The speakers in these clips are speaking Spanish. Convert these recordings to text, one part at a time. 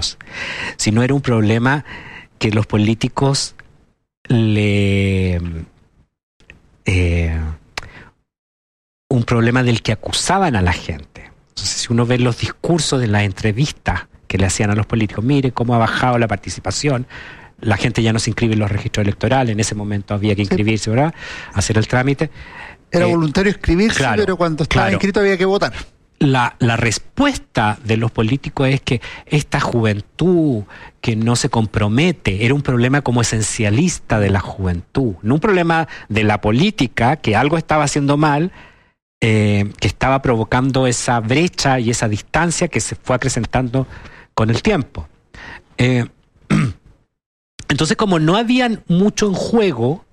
políticos, sino era un problema que los políticos un problema del que acusaban a la gente. Entonces, si uno ve los discursos de las entrevistas que le hacían a los políticos, mire cómo ha bajado la participación, la gente ya no se inscribe en los registros electorales, en ese momento había que inscribirse, ¿verdad?, hacer el trámite. Era voluntario inscribirse, claro, pero cuando estaba inscrito había que votar. La respuesta de los políticos es que esta juventud que no se compromete era un problema como esencialista de la juventud, no un problema de la política, que algo estaba haciendo mal, que estaba provocando esa brecha y esa distancia que se fue acrecentando con el tiempo. Entonces, como no había mucho en juego,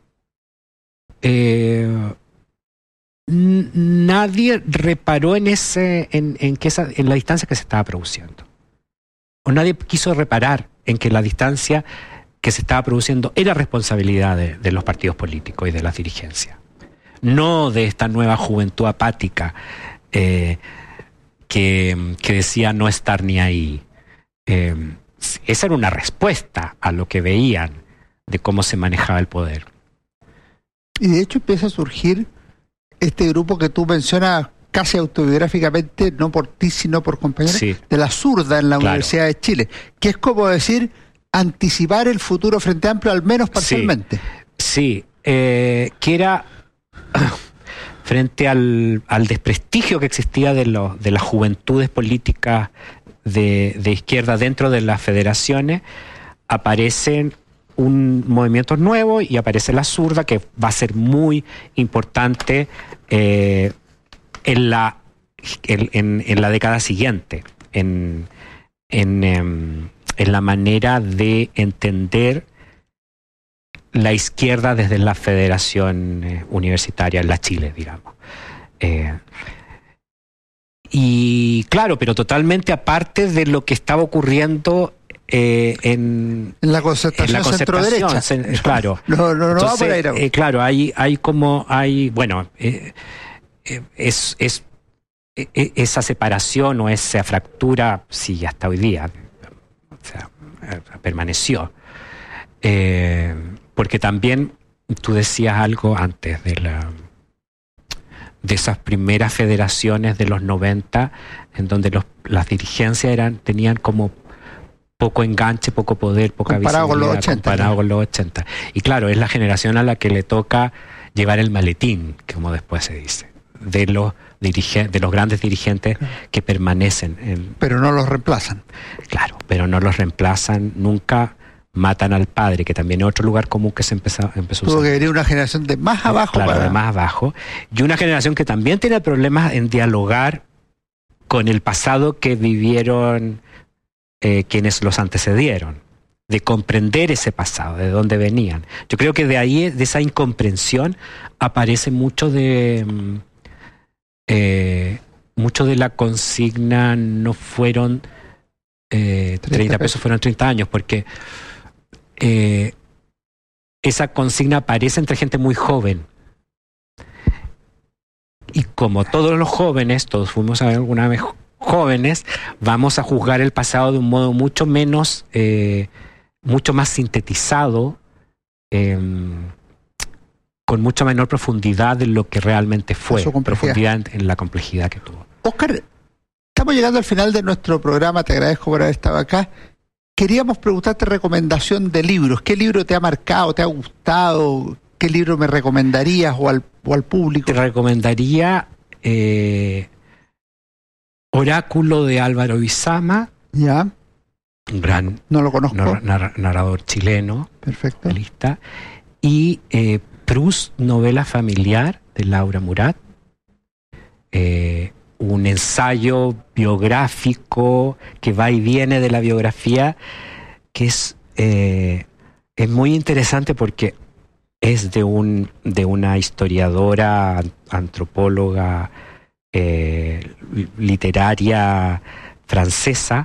nadie reparó en la distancia que se estaba produciendo. O nadie quiso reparar en que la distancia que se estaba produciendo era responsabilidad de los partidos políticos y de las dirigencias. No de esta nueva juventud apática que decía no estar ni ahí. Esa era una respuesta a lo que veían de cómo se manejaba el poder. Y de hecho empieza a surgir este grupo que tú mencionas casi autobiográficamente, no por ti sino por compañeros, sí, de la zurda en la Universidad de Chile, que es como decir anticipar el futuro Frente Amplio, al menos parcialmente. Sí, que era frente al desprestigio que existía de las juventudes políticas de izquierda dentro de las federaciones, aparecen un movimiento nuevo y aparece la zurda, que va a ser muy importante en la década siguiente, en la manera de entender la izquierda desde la federación universitaria, en la Chile, digamos. Y claro, pero totalmente aparte de lo que estaba ocurriendo en la concertación centro-derecha. Claro. No entonces, va por ahí. Claro, esa separación o esa fractura, sí, hasta hoy día, o sea, permaneció. Porque también tú decías algo antes de esas primeras federaciones de los 90, en donde las dirigencias tenían como poco enganche, poco poder, poca visibilidad comparado con los 80. Y claro, es la generación a la que le toca llevar el maletín, como después se dice, de los grandes dirigentes que permanecen. Pero no los reemplazan. Claro, pero no los reemplazan, nunca matan al padre, que también es otro lugar común que se empezó a usar. Tuvo que venir una generación de más abajo. Claro, de más abajo. Y una generación que también tiene problemas en dialogar con el pasado que vivieron quienes los antecedieron, de comprender ese pasado, de dónde venían. Yo creo que de ahí, de esa incomprensión, aparece mucho de la consigna no fueron 30 pesos, fueron 30 años, porque esa consigna aparece entre gente muy joven. Y como todos los jóvenes, todos fuimos alguna vez jóvenes, vamos a juzgar el pasado de un modo mucho menos, mucho más sintetizado, con mucha menor profundidad de lo que realmente fue, profundidad en la complejidad que tuvo. Óscar, estamos llegando al final de nuestro programa, te agradezco por haber estado acá. Queríamos preguntarte recomendación de libros. ¿Qué libro te ha marcado, te ha gustado? ¿Qué libro me recomendarías o al público? Te recomendaría Oráculo de Álvaro Bizama. Ya. Un gran no lo conozco. Narrador chileno. Perfecto. Lista. Y Proust, novela familiar, de Laura Murat. Un ensayo biográfico que va y viene de la biografía, que es muy interesante porque es de una historiadora, antropóloga, literaria francesa,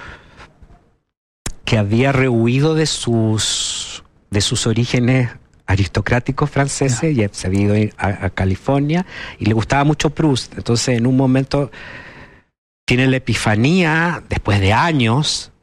que había rehuido de sus orígenes aristocráticos franceses y se había ido a California y le gustaba mucho Proust. Entonces en un momento tiene la epifanía, después de años,